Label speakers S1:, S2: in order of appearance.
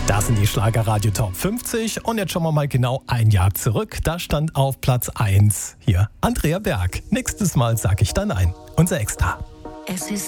S1: Das sind die Schlagerradio Top 50 und jetzt schauen wir mal genau ein Jahr zurück. Da stand auf Platz 1 hier Andrea Berg. Nächstes Mal sag ich dann nein. Unser Extra.
S2: Es ist